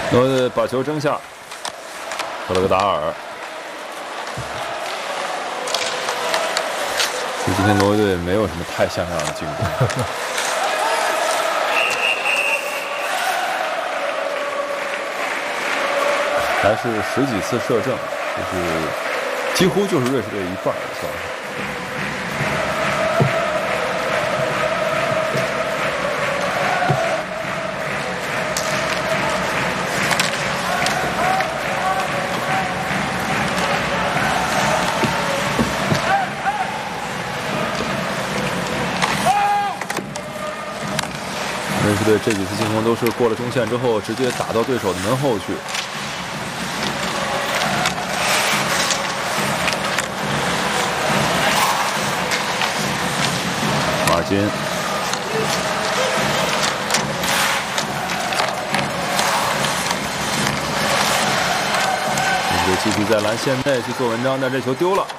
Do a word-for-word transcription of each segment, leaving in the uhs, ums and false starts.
挪威队把球争下，赫勒格达尔。今天挪威队没有什么太像样的进攻。还是十几次射正，就是几乎就是瑞士队一半的算是。瑞士队这几次进攻都是过了中线之后，直接打到对手的门后去。马尔金，瑞士队继续在蓝线内去做文章，但这球丢了。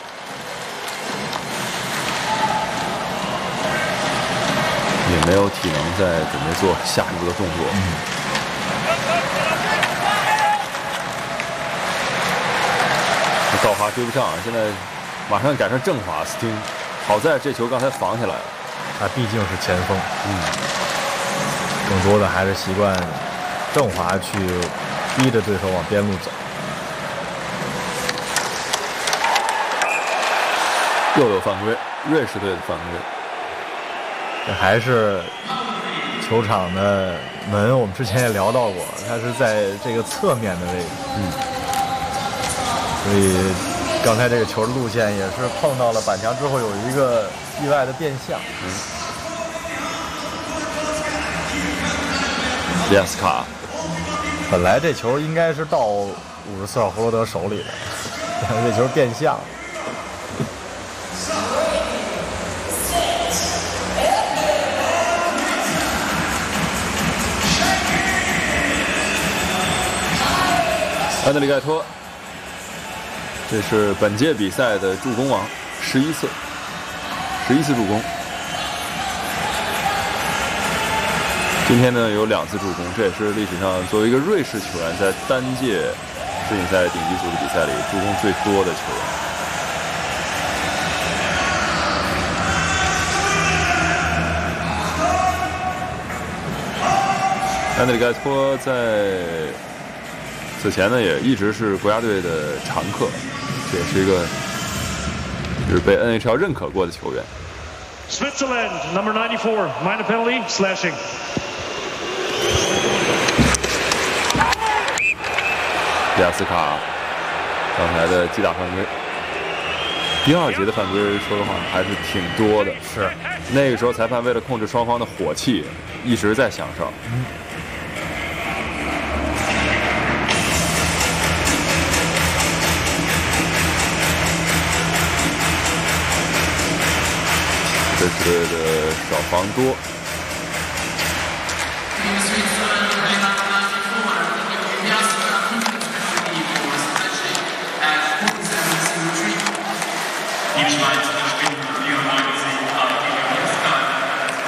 也没有体能在准备做下一步的动作。嗯、道华追不上，现在马上改成郑华斯汀。好在这球刚才防下来了。 他毕竟是前锋，嗯，更多的还是习惯郑华去逼着对手往边路走。 又有犯规，瑞士队的犯规。 这还是球场的门，我们之前也聊到过，它是在这个侧面的位置，嗯，所以刚才这个球的路线也是碰到了板墙之后有一个意外的变向。嗯， 利亚斯卡， 本来这球应该是到五十四号弗罗德手里的，但是这球变向。 安德里盖托，这是本届比赛的助攻王，十一次，十一次助攻。今天呢有两次助攻，这也是历史上作为一个瑞士球员在单届世锦赛顶级组织比赛里助攻最多的球员。安德里盖托在此前呢，也一直是国家队的常客，这也是一个就是被 N H L 认可过的球员。 Switzerland number ninety-four minor penalty slashing。 迪亚斯卡刚才的击打犯规，第二节的犯规说实话还是挺多的。 是， 那个时候裁判为了控制双方的火气，一直在响哨。嗯这是的少防多。